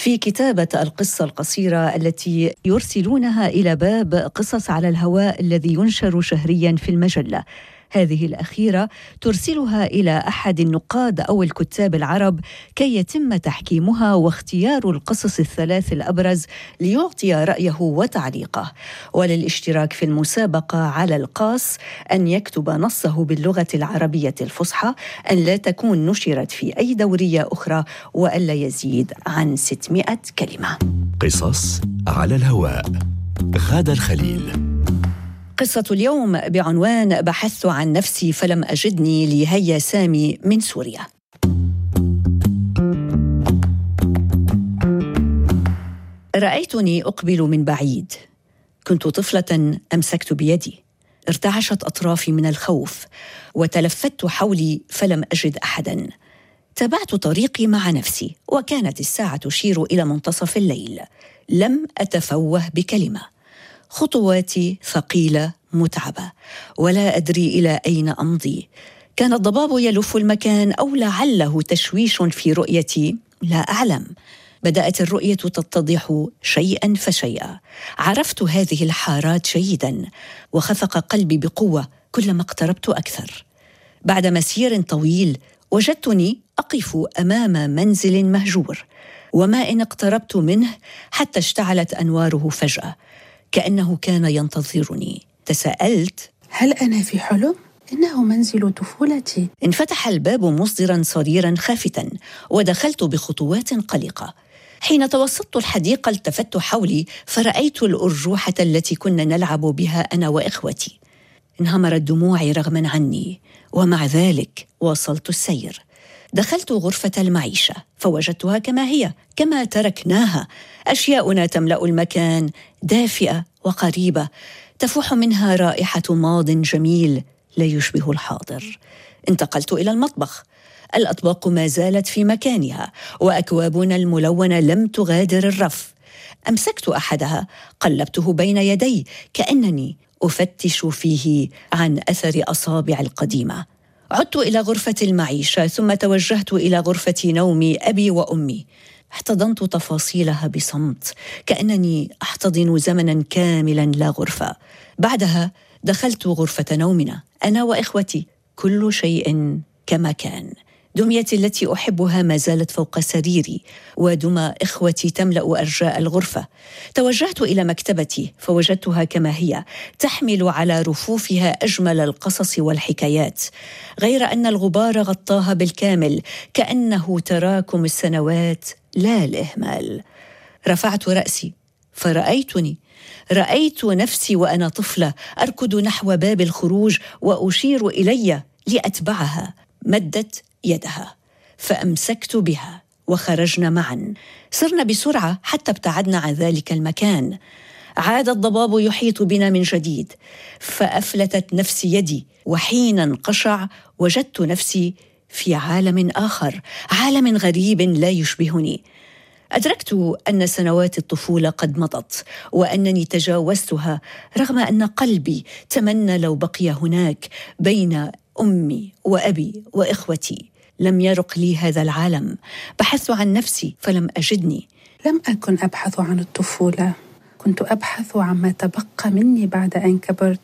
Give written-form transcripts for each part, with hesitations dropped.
في كتابة القصة القصيرة التي يرسلونها إلى باب قصص على الهواء الذي ينشر شهرياً في المجلة. هذه الأخيرة ترسلها إلى أحد النقاد أو الكتاب العرب كي يتم تحكيمها واختيار القصص الثلاث الأبرز ليعطي رأيه وتعليقه. وللاشتراك في المسابقة على القاص أن يكتب نصه باللغة العربية الفصحى، أن لا تكون نشرت في أي دورية أخرى، وألا يزيد عن 600 كلمة. قصص على الهواء. غادة الخليل. قصة اليوم بعنوان بحثت عن نفسي فلم أجدني، لهيا سامي من سوريا. رأيتني أقبل من بعيد. كنت طفلة، أمسكت بيدي، ارتعشت أطرافي من الخوف، وتلفت حولي فلم أجد أحداً. تابعت طريقي مع نفسي، وكانت الساعة تشير إلى منتصف الليل. لم أتفوه بكلمة. خطواتي ثقيلة متعبة، ولا أدري إلى أين أمضي. كان الضباب يلف المكان، أو لعله تشويش في رؤيتي، لا أعلم. بدأت الرؤية تتضح شيئاً فشيئاً. عرفت هذه الحارات جيداً، وخفق قلبي بقوة كلما اقتربت أكثر. بعد مسير طويل وجدتني أقف أمام منزل مهجور، وما إن اقتربت منه حتى اشتعلت أنواره فجأة، كأنه كان ينتظرني. تساءلت: هل أنا في حلم؟ إنه منزل طفولتي. انفتح الباب مصدرا صريرا خافتا، ودخلت بخطوات قلقة. حين توسطت الحديقة التفت حولي، فرأيت الأرجوحة التي كنا نلعب بها أنا وإخوتي. انهمرت دموعي رغما عني، ومع ذلك واصلت السير. دخلت غرفة المعيشة فوجدتها كما هي، كما تركناها. أشياؤنا تملأ المكان، دافئة وقريبة، تفوح منها رائحة ماض جميل لا يشبه الحاضر. انتقلت إلى المطبخ. الأطباق ما زالت في مكانها، وأكوابنا الملونة لم تغادر الرف. أمسكت أحدها، قلبته بين يدي كأنني أفتش فيه عن أثر أصابع القديمة. عدت إلى غرفة المعيشة، ثم توجهت إلى غرفة نوم أبي وأمي. احتضنت تفاصيلها بصمت، كأنني أحتضن زمناً كاملاً لا غرفة. بعدها دخلت غرفة نومنا أنا وإخوتي، كل شيء كما كان. دميتي التي أحبها ما زالت فوق سريري، ودمى إخوتي تملأ أرجاء الغرفة. توجهت إلى مكتبتي فوجدتها كما هي، تحمل على رفوفها أجمل القصص والحكايات، غير أن الغبار غطاها بالكامل، كأنه تراكم السنوات لا الإهمال. رفعت رأسي فرأيتني، رأيت نفسي وأنا طفلة أركض نحو باب الخروج وأشير إلي لأتبعها. مدت يدها فأمسكت بها وخرجنا معا. سرنا بسرعة حتى ابتعدنا عن ذلك المكان. عاد الضباب يحيط بنا من جديد، فأفلتت نفسي يدي، وحين انقشع وجدت نفسي في عالم آخر، عالم غريب لا يشبهني. أدركت أن سنوات الطفولة قد مضت، وأنني تجاوزتها، رغم أن قلبي تمنى لو بقي هناك بين أمي وأبي وإخوتي. لم يرق لي هذا العالم. بحثت عن نفسي فلم أجدني. لم أكن أبحث عن الطفولة، كنت أبحث عما تبقى مني بعد أن كبرت.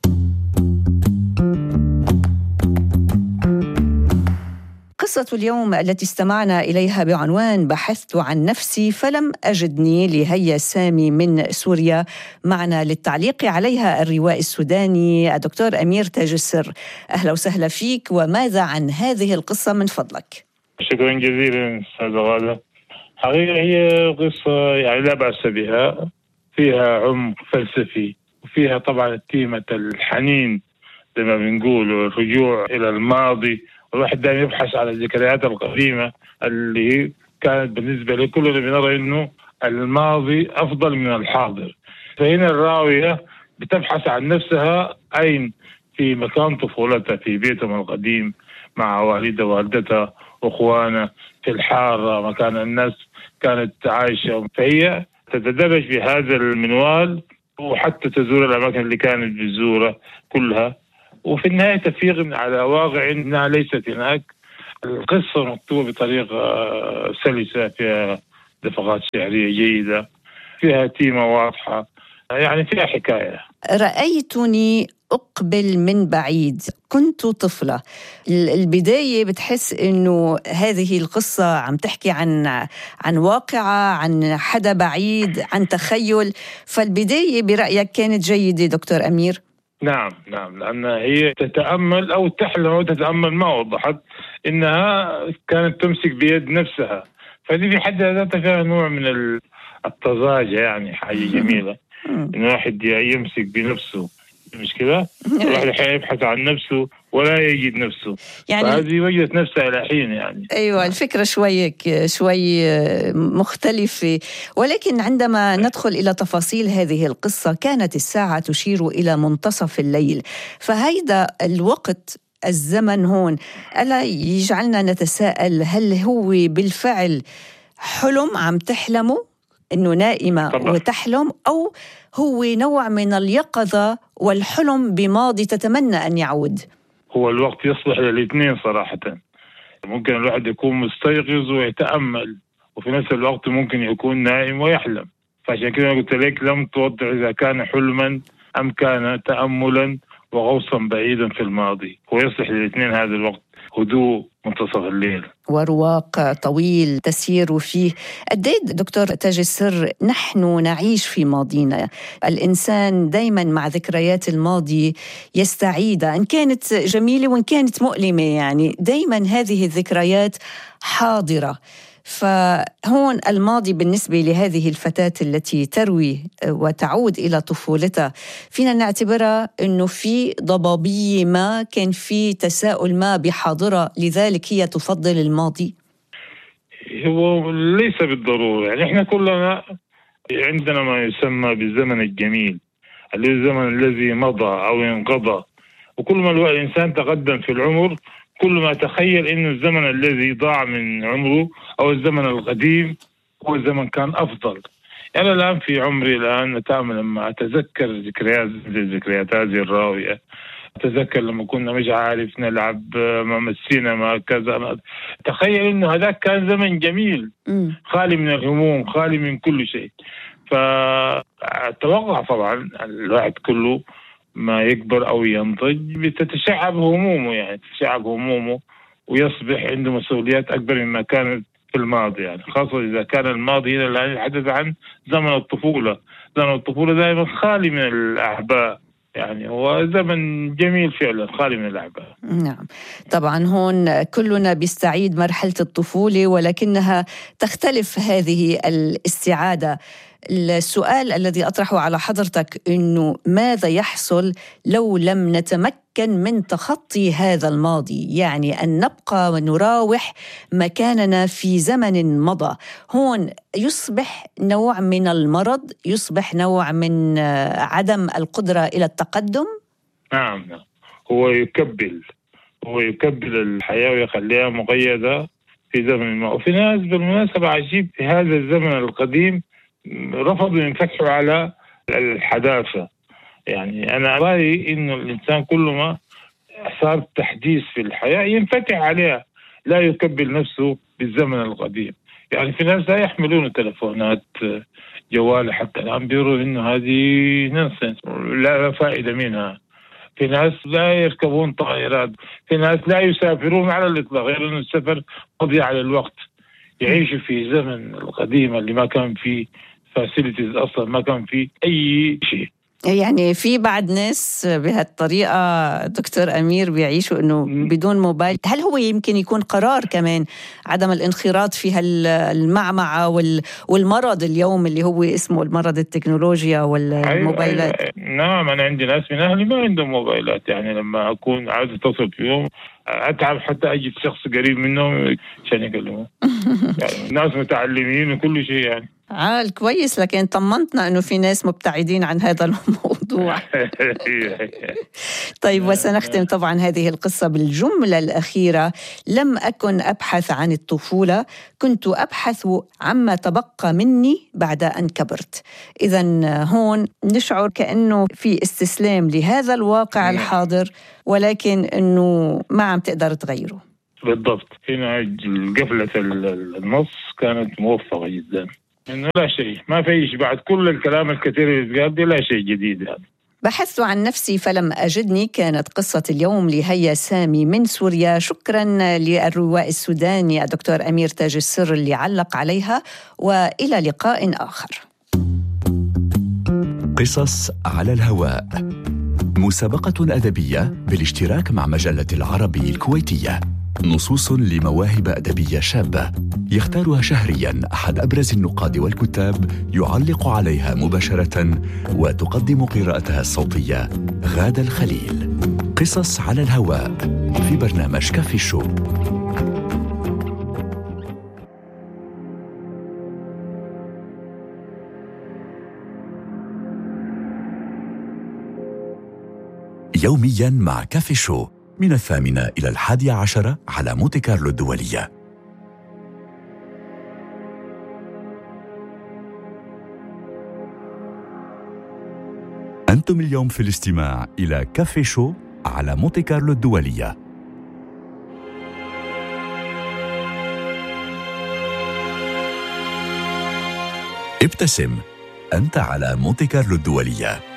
قصة اليوم التي استمعنا إليها بعنوان بحثت عن نفسي فلم أجدني، لهيا سامي من سوريا. معنا للتعليق عليها الروائي السوداني الدكتور أمير تاج السر. أهلا وسهلا فيك، وماذا عن هذه القصة من فضلك؟ شكرا جزيلا أستاذ غادة. حقيقة هي قصة يعني لا بأس بها، فيها عمق فلسفي، وفيها طبعا تيمة الحنين زي ما بنقول، والرجوع إلى الماضي. والواحد دائما يبحث على الذكريات القديمة اللي كانت بالنسبة لكلنا بنرى إنه الماضي أفضل من الحاضر. فهنا الراوية بتبحث عن نفسها أين في مكان طفولتها، في بيتهم القديم مع والدها ووالدتها وأخوانها، في الحارة مكان الناس كانت عايشة. فهي تتدرج في هذا المنوال، وحتى تزور الأماكن اللي كانت بتزورها كلها، وفي النهاية تفيق على واقع أنها ليست هناك. القصة مكتوبة بطريقة سلسة، فيها دفقات شعرية جيدة، فيها تيمة واضحة، يعني فيها حكاية. رأيتني أقبل من بعيد، كنت طفلة. البداية بتحس إنه هذه القصة عم تحكي عن واقعة، عن حدا بعيد، عن تخيل. فالبداية برأيك كانت جيدة دكتور أمير؟ نعم، لأن هي تتأمل أو تحلم أو تتأمل، ما وضحت إنها كانت تمسك بيد نفسها، فدي في حد ذاتها فيها نوع من الطزاجة، يعني حاجة جميلة إن واحد يمسك بنفسه، مش كده؟ الواحد يبحث عن نفسه ولا يجد نفسه، يعني فهذه وجدت نفسها إلى حين يعني. أيوة، الفكرة شوي مختلفة، ولكن عندما ندخل إلى تفاصيل هذه القصة كانت الساعة تشير إلى منتصف الليل، فهيدا الوقت، الزمن هون ألا يجعلنا نتساءل هل هو بالفعل حلم عم تحلمه، إنه نائمة طبعا وتحلم، أو هو نوع من اليقظة والحلم بماضي تتمنى أن يعود؟ هو الوقت يصلح للاثنين صراحة. ممكن الواحد يكون مستيقظ ويتأمل، وفي نفس الوقت ممكن يكون نائم ويحلم. فعشان كده قلت لك لم توضح إذا كان حلما أم كان تأملا وغوصا بعيدا في الماضي. هو يصلح للاثنين هذا الوقت، هدوء منتصف الليل ورواق طويل تسير فيه. قديد دكتور تاج السر نحن نعيش في ماضينا؟ الإنسان دايما مع ذكريات الماضي يستعيدها، إن كانت جميلة وإن كانت مؤلمة، يعني دايما هذه الذكريات حاضرة. فهون الماضي بالنسبة لهذه الفتاة التي تروي وتعود إلى طفولتها فينا نعتبرها أنه في ضبابية ما، كان في تساؤل ما بحاضرة، لذلك هي تفضل الماضي. هو ليس بالضرورة، يعني إحنا كلنا عندنا ما يسمى بالزمن الجميل، اللي هو الزمن الذي مضى أو انقضى. وكل ما الإنسان تقدم في العمر كل ما تخيل إنه الزمن الذي ضاع من عمره أو الزمن القديم هو الزمن كان أفضل. أنا الآن في عمري الآن أتأمل لما أتذكر ذكريات هذه الراوية، أتذكر لما كنا مش عارف نلعب السينما كذا، تخيل إنه هذا كان زمن جميل خالي من الهموم، خالي من كل شيء. فأتوقع طبعا الواحد كله ما يكبر أو ينضج بتتشعب همومه، يعني تتشعب همومه ويصبح عنده مسؤوليات أكبر مما كانت في الماضي، يعني خاصة إذا كان الماضي هنا الآن يتحدث عن زمن الطفولة. زمن الطفولة دائما خالي من الأعباء، يعني هو زمن جميل فعلا خالي من الأعباء. نعم طبعا، هون كلنا بيستعيد مرحلة الطفولة، ولكنها تختلف هذه الاستعادة. السؤال الذي أطرحه على حضرتك إنه ماذا يحصل لو لم نتمكن من تخطي هذا الماضي، يعني أن نبقى ونراوح مكاننا في زمن مضى. هون يصبح نوع من المرض، يصبح نوع من عدم القدرة إلى التقدم. نعم، هو يكبل الحياة ويخليها مقيدة في زمن ما. وفي ناس بالمناسبة عجيب في هذا الزمن القديم رفضوا ينفتحوا على الحداثة. يعني أنا رأيي إنه الإنسان كل ما صار تحديث في الحياة ينفتح عليها، لا يكبل نفسه بالزمن القديم. يعني في ناس لا يحملون تلفونات جوال حتى الآن، بيقولوا إنه هذه نونسنس، لا فائدة منها. في ناس لا يركبون طائرات، في ناس لا يسافرون على الإطلاق، غير أن السفر مضيعة على الوقت. يعيشوا في زمن القديم اللي ما كان فيه فاسيلتيز أصلا، ما كان فيه أي شيء. يعني في بعض ناس بهالطريقة دكتور أمير بيعيشوا إنه بدون موبايل. هل هو يمكن يكون قرار كمان عدم الانخراط في المعمعة والمرض اليوم اللي هو اسمه المرض التكنولوجيا والموبايلات؟ نعم، أنا عندي ناس من أهلي ما عندهم موبايلات، يعني لما أكون عايز أتصل فيهم أتعب حتى أجد شخص قريب منهم عشان يكلمه. يعني ناس متعلمين وكل شيء يعني. كويس، لكن طمنتنا أنه في ناس مبتعدين عن هذا الموضوع. طيب، وسنختم طبعا هذه القصة بالجملة الأخيرة: لم أكن أبحث عن الطفولة، كنت أبحث عما تبقى مني بعد أن كبرت. إذن هون نشعر كأنه في استسلام لهذا الواقع الحاضر، ولكن أنه ما عم تقدر تغيره. بالضبط. هنا قفلة النص كانت موفقة جدا، إنه لا شيء، ما فيش بعد كل الكلام الكثير اللي قال لا شيء جديد يعني. بحثت عن نفسي فلم أجدني كانت قصة اليوم لهيا سامي من سوريا. شكرا للروائي السوداني الدكتور أمير تاج السر اللي علق عليها، وإلى لقاء آخر. قصص على الهواء، مسابقة أدبية بالاشتراك مع مجلة العربي الكويتية، نصوص لمواهب أدبية شابة يختارها شهرياً أحد أبرز النقاد والكتاب، يعلق عليها مباشرة وتقدم قراءتها الصوتية غادة الخليل. قصص على الهواء في برنامج كافي شو. يومياً مع كافي شو من 8 إلى 11 على مونتي كارلو الدولية. أنتم اليوم في الاستماع إلى كافي شو على مونتي كارلو الدولية. ابتسم، أنت على مونتي كارلو الدولية.